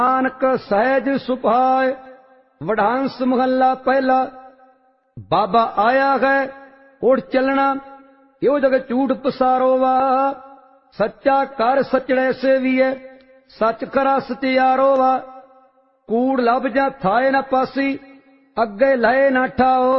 नानक सहज सुभाए। वडहंस महला पहला। बाबा आया है उड़ चलना, यो जग झूठ पसारो वा। सच्चा कर सचड़े से भी है, सच करा सचियारो वा। कूड़ लब जा थाए न पासी, अगे लए न ठाओ।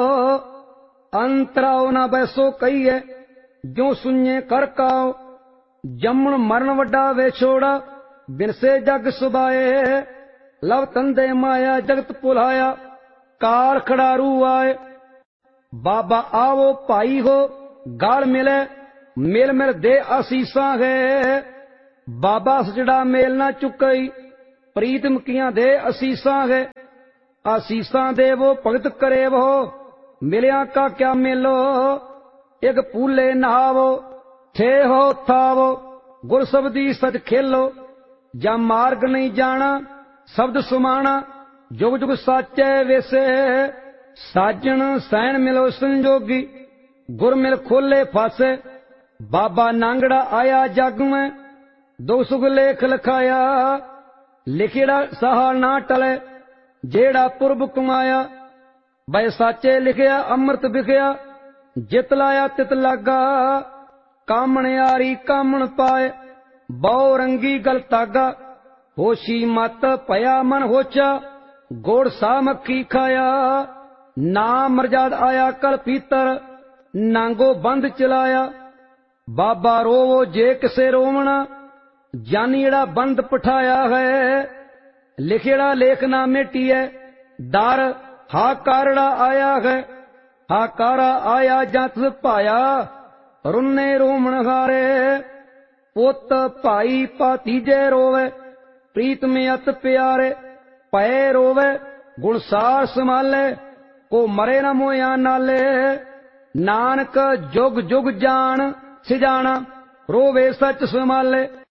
अंतराओ न बैसो कही है, जो सुने कर काओ। जमन मरण वड्डा वे छोड़ा, बिनसे जग सुबाए। लव तंदे माया जगत भुलाया, काल खड़ारू आए। बाबा आवो भाई हो गाल मिले, मिल मिल दे आसीसा है। बाबा सजड़ा मेल ना चुकई, प्रीतम किया दे आसीसा है। आसीसा दे वो भगत करे वो, मिलिया का क्या मिलो। एक पूले नहावो, थे हो थावो, गुर सबदी सच खेलो। जा मार्ग नहीं जाना, शब्द सुमाना, जुग जुग साचे वेसे। साजन सैन मिलो संजोगी, गुर मिल खोले फासे। बाबा नांगड़ा आया जग में, दो सुख लेख लिखाया। लिखेड़ा सहा ना टले, जेड़ा पुरब कमाया। भाई साचे लिखिया अमृत बिखया, जित लाया तित लागा। कामण यारी कामण पाए, बहु रंगी गल तागा। होशी मत पया मन होचा, गोड़ सा मक्खी खाया। नाम मर्याद आया कल पीतर, नांगो बंद चलाया। बाबा रोवो जे किसे रोवना, जानीड़ा बंद पठाया है। लिखेड़ा लेख ना मिटिए, डर हाकारड़ा आया है। हाकारा आया जत पाया, रुन्ने रोमण हारे। पुत भाई भातीजे रोवे, प्रीत में अत प्यारे। पै रोवे गुणसार संभाले, को मरे न मोया नाले। नानक जुग जुग जान सिजाना, रोवे सच संभाले।